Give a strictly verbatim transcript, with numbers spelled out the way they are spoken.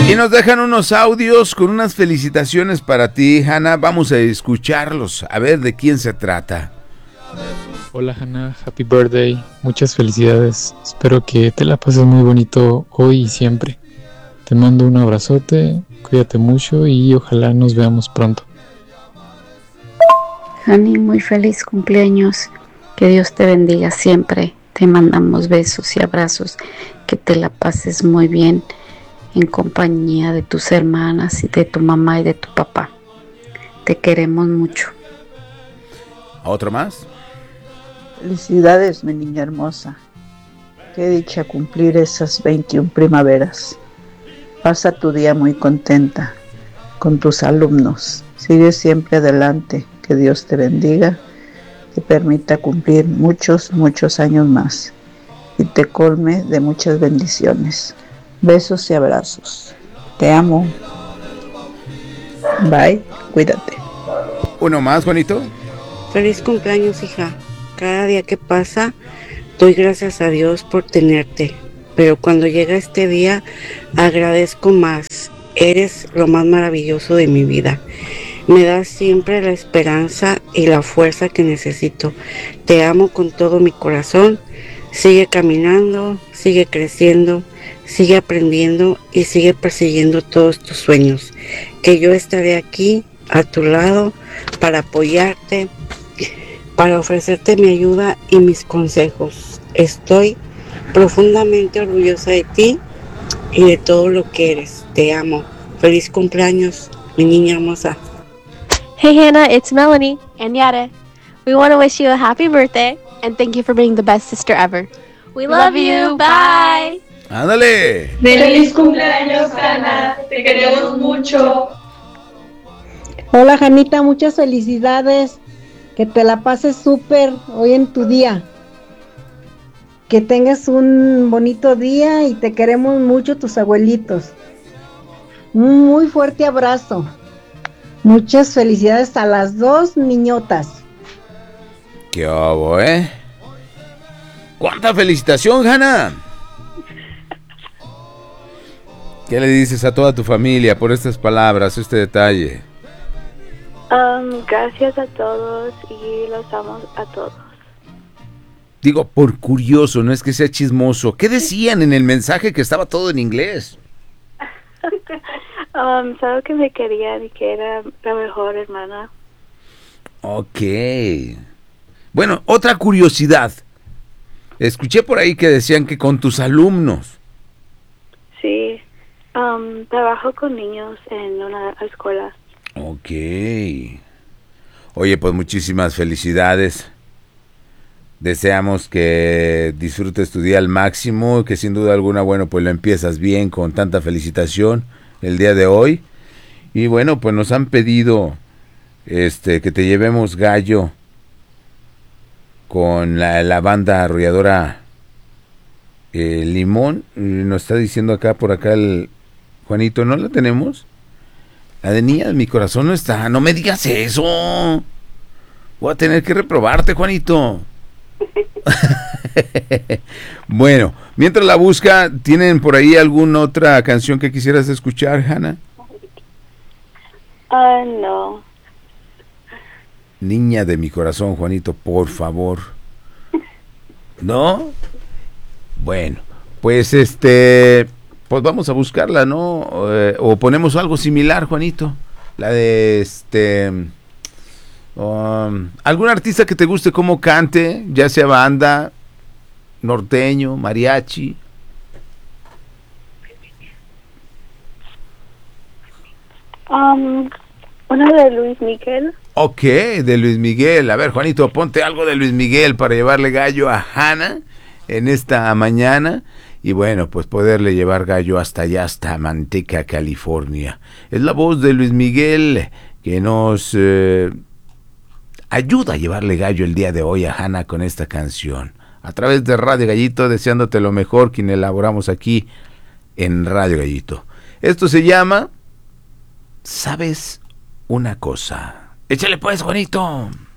Y nos dejan unos audios con unas felicitaciones para ti, Hannah. Vamos a escucharlos, a ver de quién se trata. Hola Hannah, happy birthday, muchas felicidades. Espero que te la pases muy bonito hoy y siempre. Te mando un abrazote, cuídate mucho y ojalá nos veamos pronto. Hani, muy feliz cumpleaños, que Dios te bendiga siempre. Te mandamos besos y abrazos, que te la pases muy bien en compañía de tus hermanas y de tu mamá y de tu papá. Te queremos mucho. ¿Otro más? Felicidades, mi niña hermosa. Qué dicha cumplir esas veintiuna primaveras. Pasa tu día muy contenta con tus alumnos. Sigue siempre adelante. Que Dios te bendiga, te permita cumplir muchos, muchos años más y te colme de muchas bendiciones. Besos y abrazos. Te amo. Bye, cuídate. ¿Uno más, Juanito? Feliz cumpleaños, hija. Cada día que pasa, doy gracias a Dios por tenerte. Pero cuando llega este día, agradezco más. Eres lo más maravilloso de mi vida. Me das siempre la esperanza y la fuerza que necesito. Te amo con todo mi corazón. Sigue caminando, sigue creciendo, sigue aprendiendo y sigue persiguiendo todos tus sueños. Que yo estaré aquí a tu lado para apoyarte, para ofrecerte mi ayuda y mis consejos. Estoy profundamente orgullosa de ti y de todo lo que eres. Te amo. Feliz cumpleaños, mi niña hermosa. Hey Hannah, it's Melanie and Yada. We want to wish you a happy birthday and thank you for being the best sister ever. We love you. Bye. ¡Ándale! ¡Feliz cumpleaños, Hannah! Te queremos mucho. Hola, Janita, muchas felicidades. Que te la pases súper hoy en tu día. Que tengas un bonito día y te queremos mucho tus abuelitos. Un muy fuerte abrazo. Muchas felicidades a las dos niñotas. ¡Qué obo, eh! ¡Cuánta felicitación, Hannah! ¿Qué le dices a toda tu familia por estas palabras, este detalle? Um, gracias a todos y los amo a todos. Digo, por curioso, no es que sea chismoso. ¿Qué decían en el mensaje que estaba todo en inglés? um, solo que me querían y que era la mejor hermana. Ok. Bueno, otra curiosidad. Escuché por ahí que decían que con tus alumnos. Sí, um, trabajo con niños en una escuela. Ok. Oye, pues muchísimas felicidades. Deseamos que disfrutes tu día al máximo, que sin duda alguna, bueno, pues lo empiezas bien con tanta felicitación el día de hoy. Y bueno, pues nos han pedido este que te llevemos gallo con la, la banda arrolladora eh, Limón. Nos está diciendo acá, por acá el Juanito, ¿no la tenemos? La de Niña de mi Corazón no está. No me digas eso. Voy a tener que reprobarte, Juanito. Bueno, mientras la busca, ¿tienen por ahí alguna otra canción que quisieras escuchar, Hannah? Ah, uh, no. Niña de mi Corazón, Juanito, por favor. ¿No? Bueno, pues este, pues vamos a buscarla, ¿no? Eh, o ponemos algo similar, Juanito. La de este... Um, ¿algún artista que te guste cómo cante, ya sea banda, norteño, mariachi? Um, una de Luis Miguel. Ok, de Luis Miguel. A ver, Juanito, ponte algo de Luis Miguel para llevarle gallo a Hannah en esta mañana. Y bueno, pues poderle llevar gallo hasta allá, hasta Manteca, California. Es la voz de Luis Miguel que nos... Eh, ayuda a llevarle gallo el día de hoy a Hannah con esta canción. A través de Radio Gallito, deseándote lo mejor, quien elaboramos aquí en Radio Gallito. Esto se llama ¿Sabes una cosa? Échale pues, Juanito.